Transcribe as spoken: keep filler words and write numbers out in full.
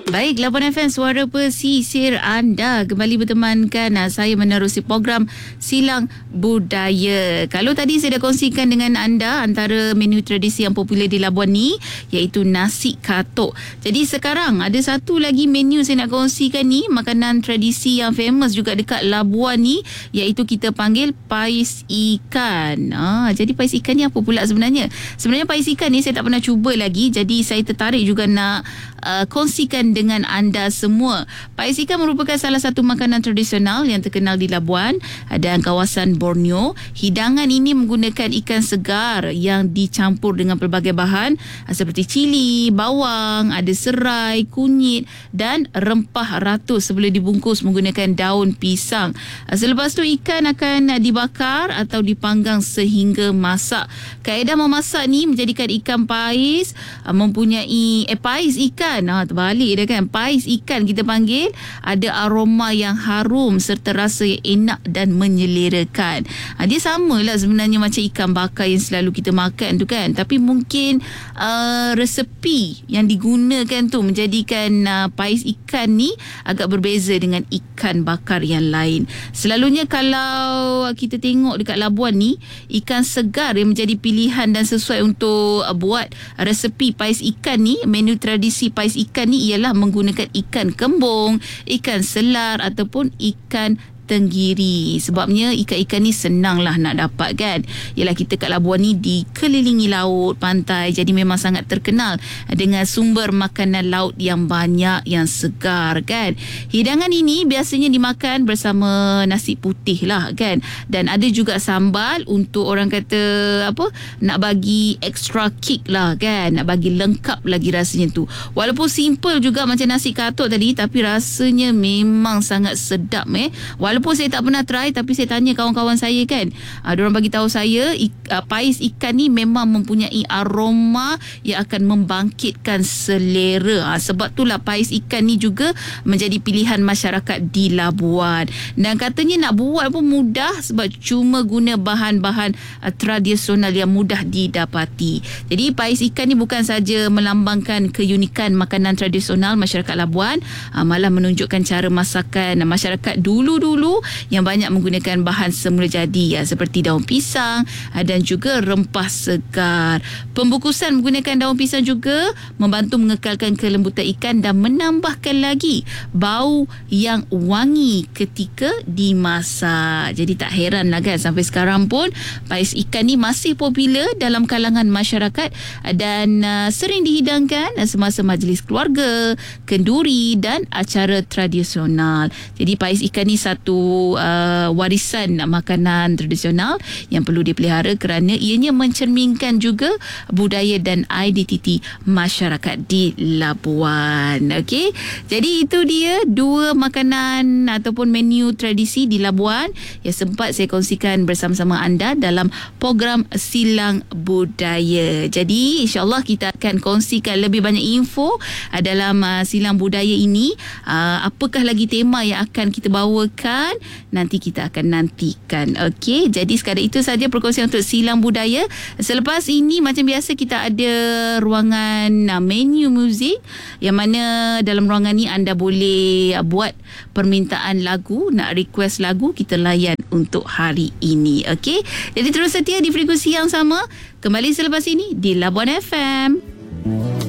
Baik, Labuan F M, suara pesisir anda kembali bertemankan. Saya menerusi program Silang Budaya. Kalau tadi saya dah kongsikan dengan anda antara menu tradisi yang popular di Labuan ni, iaitu nasi katuk. Jadi sekarang ada satu lagi menu saya nak kongsikan ni, makanan tradisi yang famous juga dekat Labuan ni, iaitu kita panggil pais ikan. Ah, jadi pais ikan ni apa pula sebenarnya? Sebenarnya pais ikan ni saya tak pernah cuba lagi, jadi saya tertarik juga nak uh, kongsikan dengan anda semua. Pais ikan merupakan salah satu makanan tradisional yang terkenal di Labuan dan kawasan Borneo. Hidangan ini menggunakan ikan segar yang dicampur dengan pelbagai bahan seperti cili, bawang, ada serai, kunyit dan rempah ratus sebelum dibungkus menggunakan daun pisang. Selepas tu ikan akan dibakar atau dipanggang sehingga masak. Kaedah memasak ni menjadikan ikan pais mempunyai eh pais ikan ah terbalik dah kan. Pais ikan kita panggil ada aroma yang harum serta rasa yang enak dan menyelerakan. Ha, dia samalah sebenarnya macam ikan bakar yang selalu kita makan tu kan. Tapi mungkin uh, resepi yang digunakan tu menjadikan uh, pais ikan ni agak berbeza dengan ikan bakar yang lain. Selalunya kalau kita tengok dekat Labuan ni, ikan segar yang menjadi pilihan dan sesuai untuk uh, buat resepi pais ikan ni. Menu tradisi pais ikan ni ialah menggunakan ikan kembung, ikan selar ataupun ikan tenggiri. Sebabnya ikan-ikan ni senanglah nak dapat kan. Yalah, kita kat Labuan ni dikelilingi laut, pantai, jadi memang sangat terkenal dengan sumber makanan laut yang banyak, yang segar kan. Hidangan ini biasanya dimakan bersama nasi putih lah kan. Dan ada juga sambal untuk orang kata apa, nak bagi extra kick lah kan, nak bagi lengkap lagi rasanya tu. Walaupun simple juga macam nasi katuk tadi, tapi rasanya memang sangat sedap eh. Walaupun Walaupun saya tak pernah try, tapi saya tanya kawan-kawan saya kan, uh, diorang bagi tahu saya ik, uh, pais ikan ni memang mempunyai aroma yang akan membangkitkan selera. Uh, sebab itulah pais ikan ni juga menjadi pilihan masyarakat di Labuan. Dan katanya nak buat pun mudah sebab cuma guna bahan-bahan uh, tradisional yang mudah didapati. Jadi pais ikan ni bukan saja melambangkan keunikan makanan tradisional masyarakat Labuan, uh, malah menunjukkan cara masakan masyarakat dulu-dulu yang banyak menggunakan bahan semula jadi ya, seperti daun pisang dan juga rempah segar. Pembungkusan menggunakan daun pisang juga membantu mengekalkan kelembutan ikan dan menambahkan lagi bau yang wangi ketika dimasak. Jadi tak heran lah kan, sampai sekarang pun pais ikan ni masih popular dalam kalangan masyarakat dan uh, sering dihidangkan semasa majlis keluarga, kenduri dan acara tradisional. Jadi pais ikan ni satu uh, warisan makanan tradisional yang perlu dipelihara kerana ianya mencerminkan juga budaya dan identiti masyarakat di Labuan. Okey. Jadi itu dia dua makanan ataupun menu tradisi di Labuan yang sempat saya kongsikan bersama-sama anda dalam program Silang Budaya. Jadi insya-Allah kita akan kongsikan lebih banyak info uh, dalam uh, Silang Budaya ini. Uh, apakah lagi tema yang akan kita bawakan? Nanti kita akan nantikan. Okey, jadi sekadar itu saja perkongsian untuk Silang Budaya. Selepas ini macam biasa kita ada ruangan uh, menu muzik, yang mana dalam ruangan ni anda boleh uh, buat permintaan lagu, nak request lagu, kita layan untuk hari ini. Okey, jadi terus setia di frekuensi yang sama. Kembali selepas ini di Labuan F M.